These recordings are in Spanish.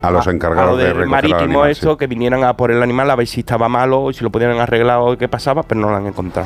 a los encargados de recoger marítimo al animal, esto, sí. que vinieran a por el animal a ver si estaba malo o si lo podían arreglar o qué pasaba, pero no lo han encontrado.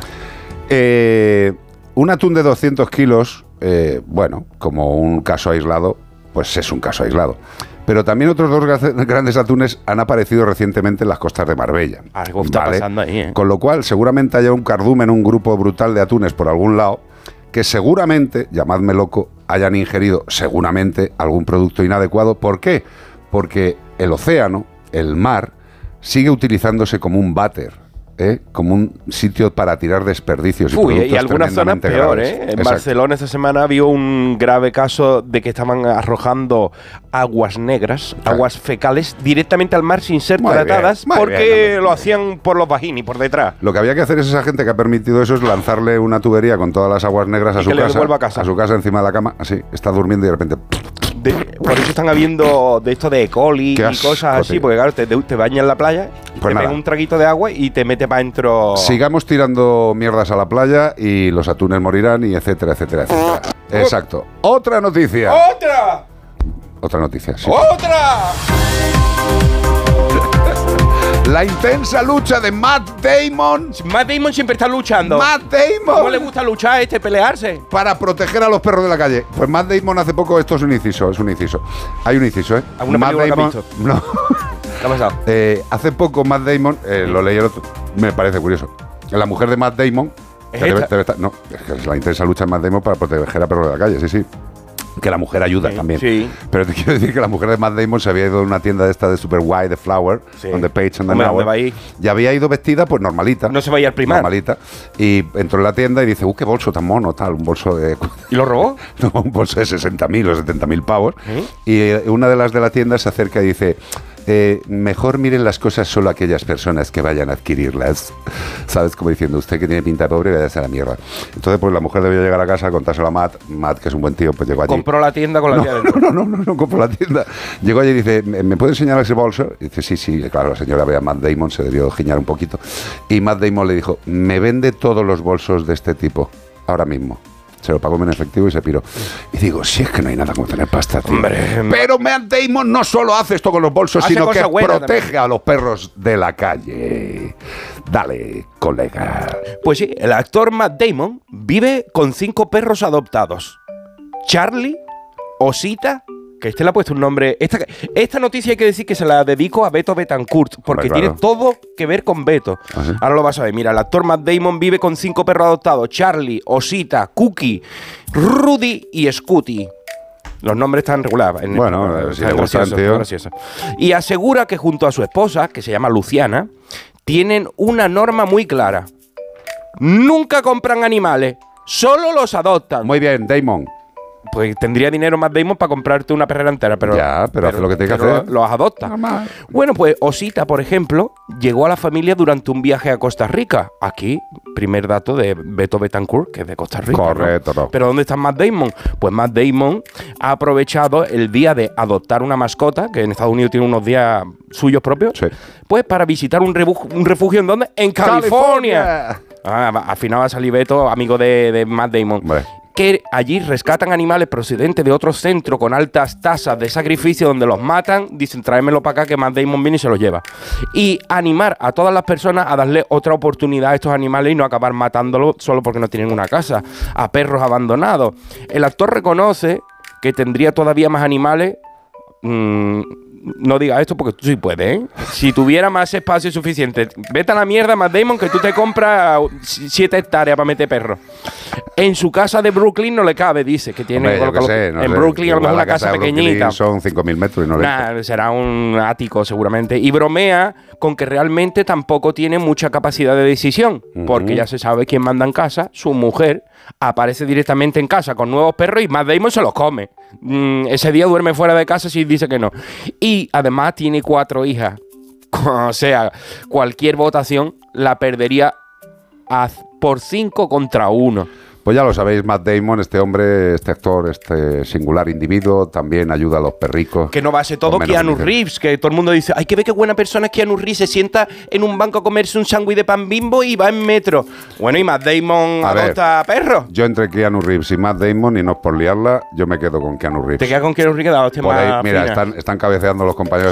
Un atún de 200 kilos, bueno, como un caso aislado, pues es un caso aislado. Pero también otros dos grandes atunes han aparecido recientemente en las costas de Marbella. Algo está pasando ahí, ¿eh? Con lo cual, seguramente haya un cardumen, un grupo brutal de atunes por algún lado, que seguramente, llamadme loco, hayan ingerido seguramente algún producto inadecuado. ¿Por qué? Porque el océano, el mar, sigue utilizándose como un váter. Como un sitio para tirar desperdicios y productos y algunas zonas peor, graves. En Exacto. Barcelona esta semana vio un grave caso de que estaban arrojando aguas negras, aguas fecales, directamente al mar sin ser tratadas, porque lo hacían por los vagini, por detrás. Lo que había que hacer es esa gente que ha permitido eso es lanzarle una tubería con todas las aguas negras a su casa, a su casa encima de la cama, así, está durmiendo y de repente... Por eso están habiendo de esto de E. coli y cosas así, porque claro, te bañas en la playa, pues te pegas un traguito de agua y te metes para adentro. Sigamos tirando mierdas a la playa y los atunes morirán y etcétera, etcétera, etcétera. Exacto. Otra noticia. ¡Otra! Otra noticia, sí. ¡Otra! La intensa lucha de Matt Damon. Matt Damon siempre está luchando. Matt Damon. ¿Cómo le gusta luchar pelearse? Para proteger a los perros de la calle. Pues Matt Damon hace poco, esto es un inciso, Hay un inciso, ¿Alguna Matt película Damon, que has visto? no. ¿Qué ha pasado? Hace poco Matt Damon, lo leí el otro, me parece curioso. La mujer de Matt Damon, no, es que es la intensa lucha de Matt Damon para proteger a perros de la calle, sí. Que la mujer ayuda también. Sí. Pero te quiero decir que la mujer de Matt Damon se había ido a una tienda de esta de Super White, de Flower, donde Page and the Hour, y había ido vestida pues normalita. No se vaya al Primark. Normalita. Y entró en la tienda y dice, qué bolso tan mono, tal, un bolso de... ¿Y lo robó? No, un bolso de 60.000 o 70.000 pavos. Y una de las de la tienda se acerca y dice... mejor miren las cosas solo aquellas personas que vayan a adquirirlas. ¿Sabes? Como diciendo, usted que tiene pinta de pobre, váyase a la mierda. Entonces, pues la mujer debió llegar a casa, contárselo a Matt, que es un buen tío, pues llegó allí. Compró la tienda con la tía dentro. No, compró la tienda. Llegó allí y dice, ¿me puede enseñar ese bolso? Y dice, sí, claro, la señora ve a Matt Damon, se debió giñar un poquito. Y Matt Damon le dijo, me vende todos los bolsos de este tipo, ahora mismo. Se lo pagó en efectivo y se piró. Y digo, si es que no hay nada como tener pasta, tío. Hombre, pero Matt Damon no solo hace esto con los bolsos, sino que protege también a los perros de la calle. Dale, colega. Pues sí, el actor Matt Damon vive con 5 perros adoptados. Charlie, Osita, que le ha puesto un nombre... Esta noticia hay que decir que se la dedico a Beto Betancourt, porque tiene todo que ver con Beto. ¿Ah, sí? Ahora lo vas a ver. Mira, el actor Matt Damon vive con 5 perros adoptados. Charlie, Osita, Cookie, Rudy y Scooty. Los nombres están regulares. Bueno, si le gustan, tío. Y asegura que junto a su esposa, que se llama Luciana, tienen una norma muy clara. Nunca compran animales, solo los adoptan. Muy bien, Damon. Pues tendría dinero Matt Damon para comprarte una perrera entera, pero hace lo que tiene que hacer. Los adopta. Bueno, pues Osita, por ejemplo, llegó a la familia durante un viaje a Costa Rica. Aquí, primer dato de Beto Betancourt, que es de Costa Rica. Correcto, ¿no? Pero ¿dónde está Matt Damon? Pues Matt Damon ha aprovechado el día de adoptar una mascota, que en Estados Unidos tiene unos días suyos propios, pues para visitar un refugio, ¿en dónde? ¡En California! Al final va a salir Beto, amigo de Matt Damon. Que allí rescatan animales procedentes de otros centros con altas tasas de sacrificio donde los matan, dicen tráemelo para acá que Matt Damon viene y se los lleva. Y animar a todas las personas a darle otra oportunidad a estos animales y no acabar matándolos solo porque no tienen una casa, a perros abandonados. El actor reconoce que tendría todavía más animales. No digas esto porque tú sí puedes, ¿eh? Si tuviera más espacio suficiente, vete a la mierda, Matt Damon, que tú te compras 7 hectáreas para meter perros. En su casa de Brooklyn no le cabe, dice, que tiene... En Brooklyn a lo mejor una casa pequeñita. Son 5.000 metros y no le... será un ático seguramente. Y bromea con que realmente tampoco tiene mucha capacidad de decisión, porque ya se sabe quién manda en casa, su mujer aparece directamente en casa con nuevos perros y Matt Damon se los come. Ese día duerme fuera de casa si dice que no. Y además tiene 4 hijas. O sea, cualquier votación la perdería por 5 contra 1. Pues ya lo sabéis, Matt Damon, este hombre, este actor, este singular individuo, también ayuda a los perricos. Que no va a ser todo Keanu Reeves, que todo el mundo dice, hay que ver qué buena persona es Keanu Reeves, se sienta en un banco a comerse un sándwich de pan Bimbo y va en metro. Bueno, y Matt Damon adopta perros. Yo entre Keanu Reeves y Matt Damon, y no es por liarla, yo me quedo con Keanu Reeves. ¿Te quedas con Keanu Reeves? Mira, están cabeceando los compañeros